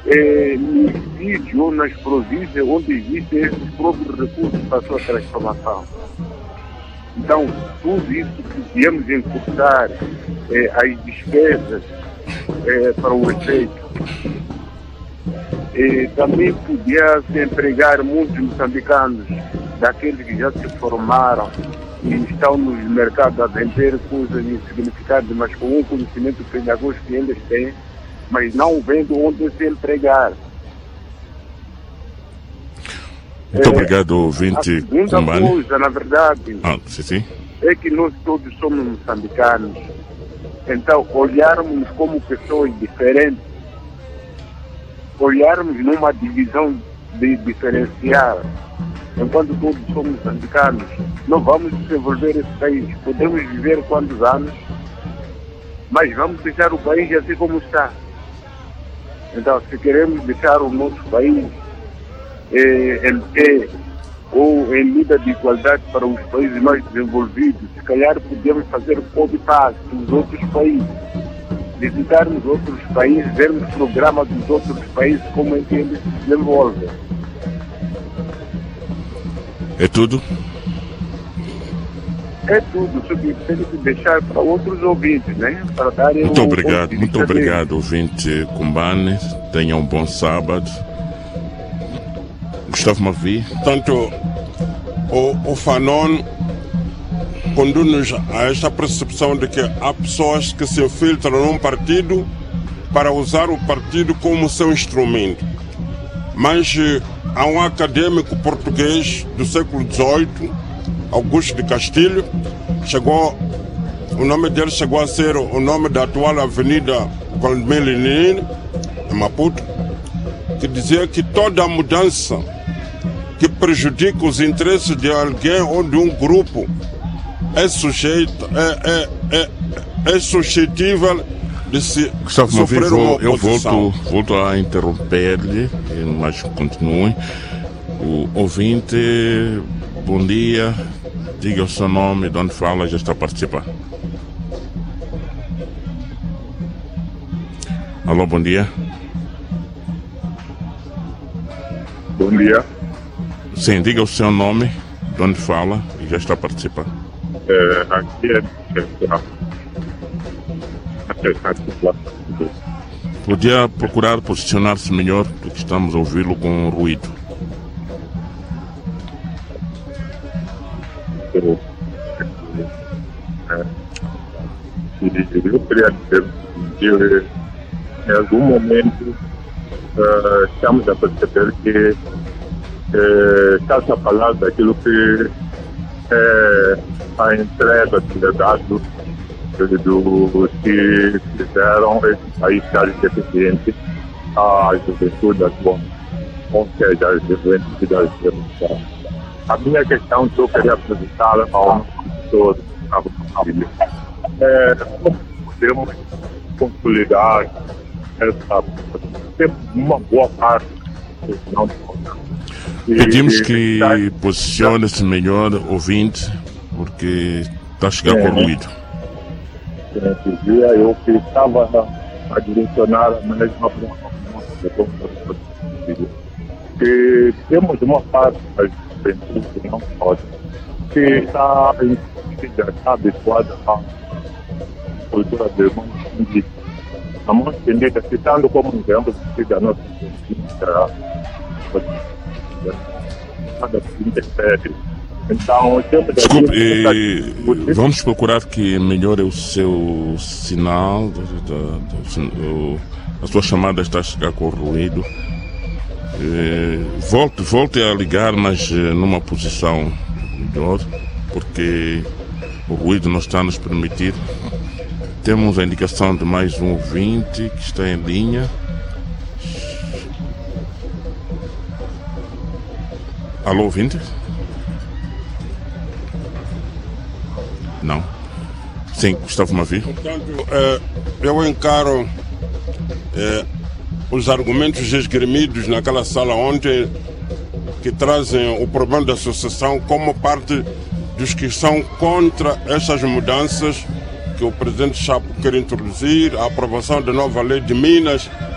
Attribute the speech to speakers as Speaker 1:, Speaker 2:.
Speaker 1: nos sítios ou nas províncias onde existem esses próprios recursos para a sua transformação. Então, tudo isso podíamos encurtar as despesas para o efeito. Também podia se empregar muitos moçambicanos, daqueles que já se formaram e estão nos mercados a vender coisas insignificantes, mas com um conhecimento pedagógico que eles têm, mas não vendo onde se empregar.
Speaker 2: Muito obrigado, ouvinte.
Speaker 1: A segunda coisa, na verdade,
Speaker 2: sim.
Speaker 1: é que nós todos somos moçambicanos. Então, olharmos como pessoas diferentes, olharmos numa divisão de diferenciar, enquanto todos somos moçambicanos, não vamos desenvolver esse país. Podemos viver quantos anos, mas vamos deixar o país assim como está. Então, se queremos deixar o nosso país em pé ou em medida de igualdade para os países mais desenvolvidos, se calhar podemos fazer copy-paste dos outros países, visitarmos outros países, vermos programas dos outros países, como é que eles se desenvolvem.
Speaker 2: É tudo?
Speaker 1: É tudo, só que tem que deixar para outros ouvintes, né? Para darem
Speaker 2: muito obrigado, ouvinte Cumbane. Tenha um bom sábado. Gustavo Mavi.
Speaker 3: Portanto, o Fanon conduz-nos a esta percepção de que há pessoas que se infiltram num partido para usar o partido como seu instrumento. Mas há um acadêmico português do século XVIII, Augusto de Castilho, o nome dele chegou a ser o nome da atual Avenida Vladimir Lenin, em Maputo, que dizia que toda mudança que prejudica os interesses de alguém ou de um grupo é suscetível de se sofrer uma oposição.
Speaker 2: Eu volto a interromper-lhe, mas continue. O ouvinte, bom dia, diga o seu nome, de onde fala, já está a participar. Alô, bom dia.
Speaker 1: Bom dia.
Speaker 2: Sim, diga o seu nome, de onde fala e já está a participar.
Speaker 1: Aqui é
Speaker 2: Podia procurar posicionar-se melhor, porque estamos a ouvi-lo com ruído.
Speaker 1: Eu queria dizer que em algum momento estamos a perceber que está-se a falar daquilo que é a entrega de legado dos que fizeram esse país estar independente à juventude atual, ou seja, as juventudes das revoluções. A minha questão que eu queria apresentar ao todo, como podemos consolidar uma boa parte do não.
Speaker 2: Pedimos que posicione-se melhor, ouvinte, porque está a chegar com ruído.
Speaker 1: Eu que estava a direcionar a mesma que temos uma parte das juventude que não pode, que está habituada à cultura de mão estendida. A mão estendida, citando como exemplo da nossa cultura. Então,
Speaker 2: desculpe, vamos procurar que melhore o seu sinal, a sua chamada está a chegar com ruído. Volte a ligar, mas numa posição melhor, porque o ruído não está a nos permitir. Temos a indicação de mais um ouvinte que está em linha. Alô, ouvinte? Não. Sim, Gustavo Mavi.
Speaker 3: Portanto, eu encaro os argumentos esgrimidos naquela sala ontem, que trazem o problema da associação como parte dos que são contra essas mudanças que o presidente Chapo quer introduzir, a aprovação da nova lei de Minas,